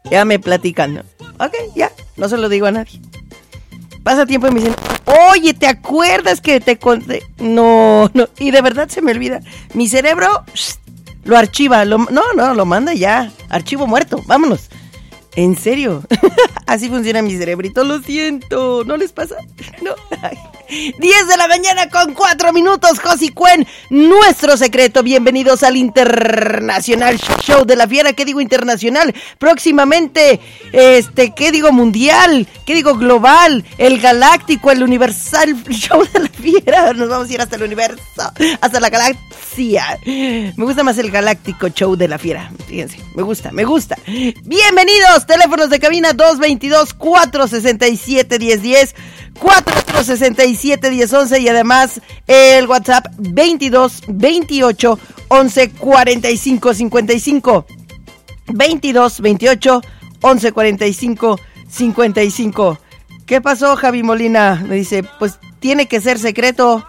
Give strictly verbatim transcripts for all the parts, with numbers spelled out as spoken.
Ya me platican, ¿no? Ok, ya, no se lo digo a nadie. Pasa tiempo y me dicen, oye, ¿te acuerdas que te conté? No, no, y de verdad se me olvida. Mi cerebro shh, lo archiva, lo, no, no, lo manda ya. Archivo muerto, vámonos. ¿En serio? Así funciona mi cerebrito, lo siento. ¿No les pasa? No. diez de la mañana con cuatro minutos, Josi Cuen, nuestro secreto. Bienvenidos al Internacional Show de la Fiera. ¿Qué digo internacional? Próximamente, este, ¿qué digo mundial? ¿Qué digo global? El galáctico, el universal Show de la Fiera. Nos vamos a ir hasta el universo, hasta la galaxia. Me gusta más el galáctico Show de la Fiera. Fíjense, me gusta, me gusta. Bienvenidos, teléfonos de cabina dos veintidós, cuatrocientos sesenta y siete, diez diez, cuatrocientos sesenta y siete, diez once y además el WhatsApp veintidós, veintiocho, once, cuarenta y cinco, cincuenta y cinco. veintidós, veintiocho, once, cuarenta y cinco, cincuenta y cinco. ¿Qué pasó, Javi Molina? Me dice, pues tiene que ser secreto.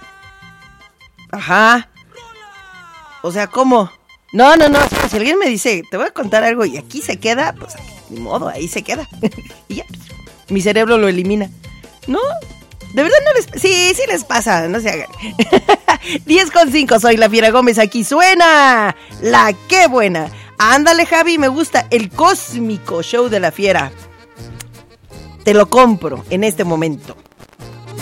Ajá. O sea, ¿cómo? No, no, no, si alguien me dice, te voy a contar algo y aquí se queda, pues ni modo, ahí se queda. Y ya, mi cerebro lo elimina. ¿No? ¿De verdad no les... Sí, sí les pasa, no se hagan. diez con cinco, soy la Fiera Gómez, aquí suena la qué buena. Ándale, Javi, me gusta el cósmico show de la Fiera. Te lo compro en este momento.